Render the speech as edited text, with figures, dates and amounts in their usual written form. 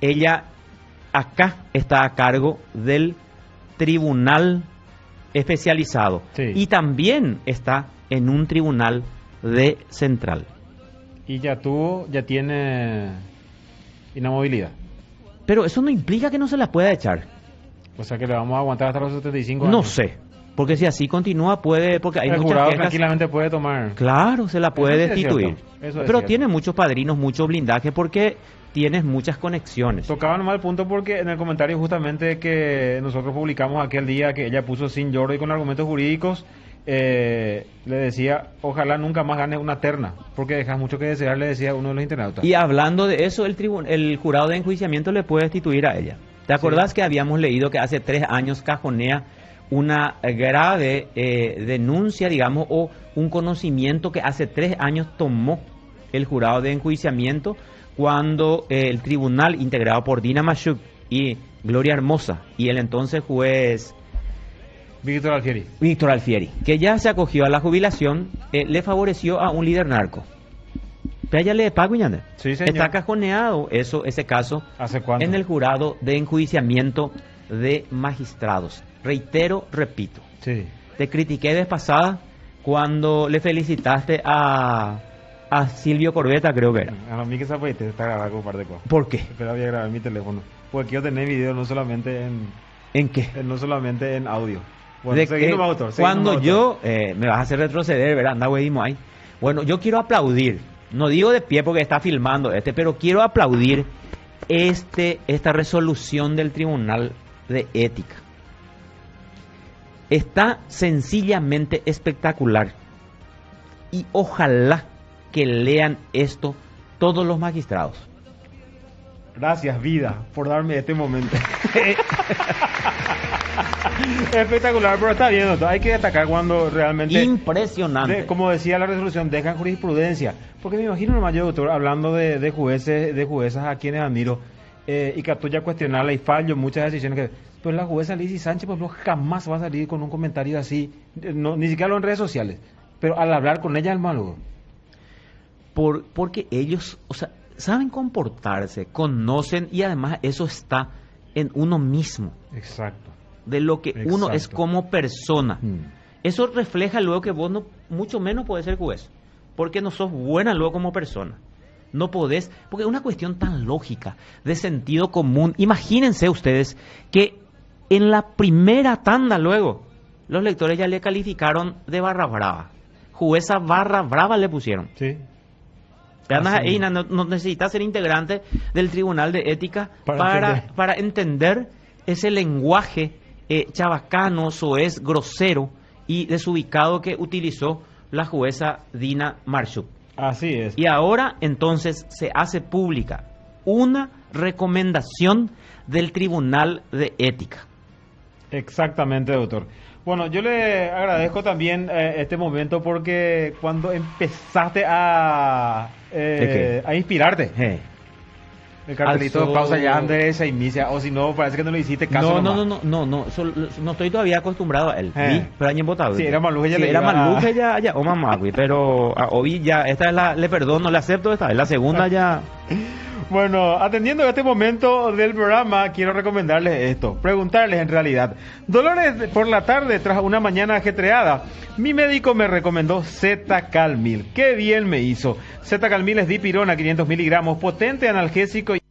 ella acá está a cargo del tribunal especializado y también está en un tribunal de central. Y ya tiene inamovilidad. Pero eso no implica que no se la pueda echar. O sea que le vamos a aguantar hasta los 75 años. No sé, porque si así continúa puede, porque hay el muchas jurado quejas. Tranquilamente puede tomar. Claro, se la puede destituir. Pero es tiene muchos padrinos, mucho blindaje, porque tienes muchas conexiones. Tocaba nomás el punto porque en el comentario justamente que nosotros publicamos aquel día que ella puso sin lloro y con argumentos jurídicos, le decía, ojalá nunca más gane una terna, porque dejas mucho que desear, le decía uno de los internautas. Y hablando de eso, el jurado de enjuiciamiento le puede destituir a ella. ¿Te acordás que habíamos leído que hace 3 años cajonea una grave denuncia, digamos, o un conocimiento que hace 3 años tomó el jurado de enjuiciamiento cuando el tribunal integrado por Dina Mashuk y Gloria Hermosa y el entonces juez Víctor Alfieri, que ya se acogió a la jubilación, le favoreció a un líder narco. Pero ya le pago, sí, señor. Está cajoneado ese caso. ¿Hace cuánto? En el jurado de enjuiciamiento de magistrados. Repito. Sí. Te critiqué vez pasada cuando le felicitaste a Silvio Corbeta, creo que era. A mí que se fue, te está grabando un par de cosas. ¿Por qué? Pero voy a grabar mi teléfono. Porque quiero tener video no solamente ¿En qué? No solamente en audio. Bueno, cuando yo me vas a hacer retroceder, ¿verdad? Anda, güey, ahí. Bueno, yo quiero aplaudir. No digo de pie porque está filmando pero quiero aplaudir esta resolución del Tribunal de Ética. Está sencillamente espectacular. Y ojalá que lean esto todos los magistrados. Gracias, vida, por darme este momento. Espectacular, pero está bien, doctor. Hay que destacar cuando realmente... Impresionante. Como decía la resolución, dejan jurisprudencia. Porque me imagino nomás yo, doctor, hablando de jueces, de juezas a quienes admiro, y que tú ya cuestionarla y fallo muchas decisiones que... Pues la jueza Lizzy Sánchez, por ejemplo, jamás va a salir con un comentario así, ni siquiera en redes sociales. Pero al hablar con ella es malo. Porque ellos, saben comportarse, conocen y además eso está en uno mismo. Exacto. De lo que uno es como persona. Eso refleja luego que vos mucho menos podés ser juez, porque no sos buena luego como persona. No podés, porque es una cuestión tan lógica, de sentido común. Imagínense ustedes que en la primera tanda luego, los lectores ya le calificaron de barra brava. Jueza barra brava le pusieron. Sí. No necesita ser integrante del Tribunal de Ética para entender ese lenguaje chabacano, soez, grosero y desubicado que utilizó la jueza Dina Marshuk. Así es. Y ahora entonces se hace pública una recomendación del Tribunal de Ética. Exactamente, doctor. Bueno, yo le agradezco también este momento porque cuando empezaste a inspirarte, el cartelito pausa ya Andrés se inicia, o si no, parece que no le hiciste caso. No estoy todavía acostumbrado a él. Pero año votado. Sí, era Maluje ya. Sí, era Maluje ya, o mamá, pero a Obi ya, esta es le perdono, le acepto esta vez, la segunda ya. Bueno, atendiendo a este momento del programa, quiero recomendarles esto, preguntarles en realidad. Dolores por la tarde tras una mañana ajetreada. Mi médico me recomendó Z-Calmil. ¡Qué bien me hizo! Z-Calmil es dipirona, 500 miligramos, potente analgésico y